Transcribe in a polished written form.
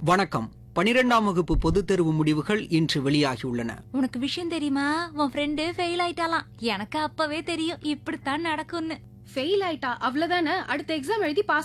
வணக்கம். 12ஆம் வகுப்பு பொதுத் தேர்வு முடிவுகள் இன்று வெளியாகியுள்ளன. உனக்கு விஷயம் தெரியுமா? உன் ஃப்ரெண்டு ஃபெயில் ஆயிட்டாலாம். எனக்கு அப்பவே தெரியும் இப்படித்தான் நடக்கும்னு. ஃபெயில் ஆயிட்டா அவ்வளவுதானே? அடுத்த எக்ஸாம் எழுதி பாஸ்